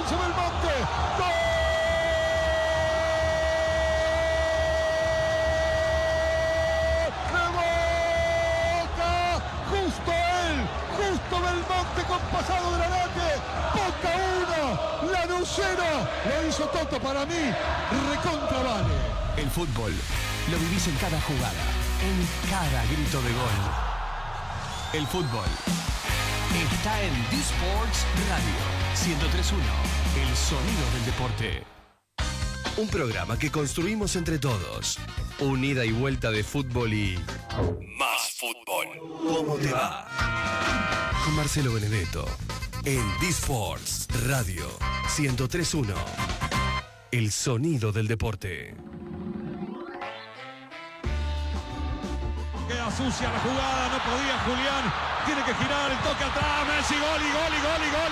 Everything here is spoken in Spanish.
Lorenzo Belmonte. ¡Gol! Justo Belmonte con pasado de la Late. Boca 1, Lanús 0. Lo hizo Toto para mí. Recontra vale. El fútbol lo vivís en cada jugada, en cada grito de gol. El fútbol está en D-Sports Radio 103.1. El sonido del deporte. Un programa que construimos entre todos. Un ida y vuelta de fútbol y más fútbol. ¿Cómo te va? Con Marcelo Benedetto en D-Sports Radio 103.1. El sonido del deporte. Queda sucia la jugada, no podía Julián. Tiene que girar el toque atrás. Messi, gol y gol y gol y gol.